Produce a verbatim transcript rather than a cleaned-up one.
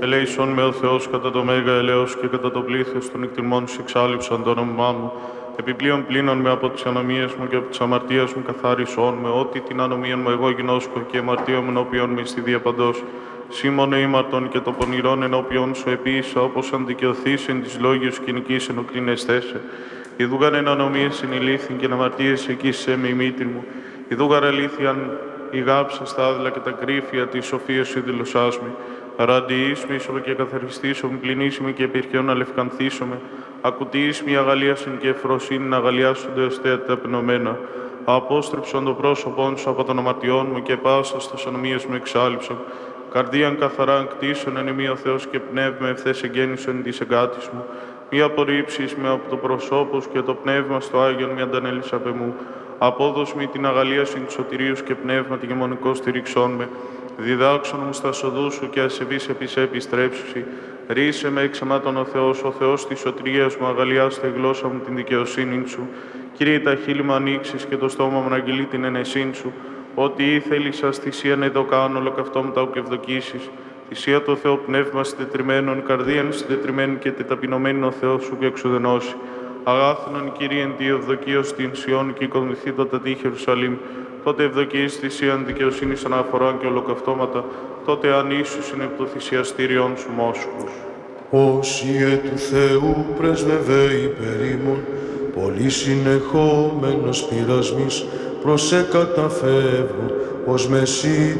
Ελέησον με ο Θεός κατά το μέγα ελέος και κατά το πλήθος των εκτιμών σου εξάλληψαν το όνομά μου. Επιπλέον πλήνων με από τις ανομίες μου και από τις αμαρτίες μου καθάρισόν με, ότι την ανομία μου εγώ γινώσκω και αμαρτία μου ενώπιον με στη διαπαντός. Σήμωνε ήμαρτον και το πονηρόν ενώπιον σου επίησα, όπως αν δικαιωθείς εν της λόγιος κοινικής ενοκλίνεσθέσε. Ιδούγαρ εν ανομίες συνηλήθην και εν αμαρτίες εκείσαι με η μήτρη μου. Ιδούγαρ αλήθειαν η γάψα στα άδελα και τα κρύφια της σοφίας σου δηλωσάσμη. Ραντιείσμη και καθαριστήσομαι, πληνήσιμη και επιρχαιόν αλευκανθήσομαι. Ακουτείσμη αγαλίασιν και εφροσύνη να αγαλιάσονται ώστε τα ταπεινωμένα. Απόστρεψον το πρόσωπόν σου από των αμαρτιών μου και πάσα στις ανομίες μου εξάλληψον. Καρδίαν καθαράν κτίσον εν εμεί ο Θεός και πνεύμα ευθές εγγέννησον της εγκάτης μου. Μη απορρίψεις με από το προσώπος και το πνεύμα στο Άγιον μη αντανέλεις απ' εμού. Απόδος μη την αγαλίασιν του σωτηρίου και πνεύμα τη γεμονικό στηρίξον με. Διδάξον μου στα σοδού σου και ασεβείς επί επιστρέψουσι. Ρίσε με εξαμάτων ο Θεός, ο Θεός της σωτηρίας μου, αγαλιάστε η γλώσσα μου την δικαιοσύνη σου. Κύριε, τα χείλη μου ανοίξεις και το στόμα μου να αγγελεί την ενεσύν σου. Ό,τι ήθελη σας θυσία να το κάνω, ολοκαυτό μου τα ουκευδοκίσεις. Θυσία το Θεό πνεύμα συντετριμένων, καρδίαν συντετριμένων και τεταπεινωμένων ο Θεός σου και εξουδενώσει. Αγάθνον Κύριε εν τη ευδοκίως στην Σιών και οικοδομηθεί το τατή Ιερουσαλήμ. Τότε ευδοκίης θυσίαν δικαιοσύνης αναφορών και ολοκαυτώματα, τότε αν ίσους είναι το θυσιαστήριον σου μόσχους. Όσιε του Θεού πρεσβευέ υπερ ημών, πολύ συνεχόμενος πειρασμής, προς σε καταφεύγω, ως μεσή